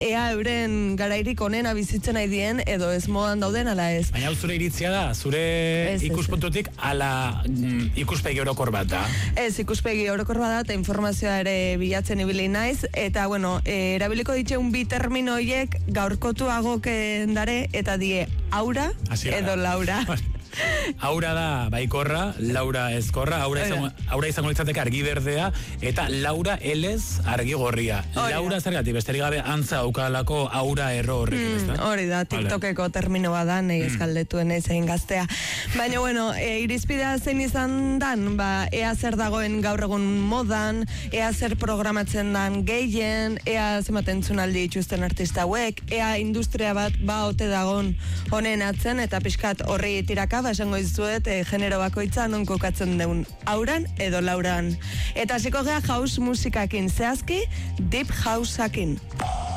ea euren garairik onena bizitzen nahi dien, edo ez modan dauden, ala ez. Baina hau zure iritzia da, zure ikuspuntutik ala ikuspegi orokor bat da. Ez, ikuspegi orokor bat da, eta informazioa ere bilatzen ibili naiz, eta bueno, erabiliko ditzeun bi termino horiek gaurkotuagoken dare, eta die aura edo laura. Aura da baikorra, Laura ezkorra, aura izango litzateke argi berdea, eta Laura elez argi gorria. Laura zergatik, besterik gabe antza aukalako aura erro horrekin, ez da? Hori da, TikTokeko termino badan, nahi eskaldetuen egin gaztea. Baina, bueno, irizpidea zein izan dan, ea zer dagoen gaur egun modan, ea zer programatzen dan gehien, ea zematen zunaldi itxuzten artista hauek, ea industria bat ote dagon honen atzen, eta pixkat horri tiraka, esango izuet, genero bakoitza non kokatzen deun auran edo lauran. Eta hasiko gea house musikakin, zehazki Deep Houseakin.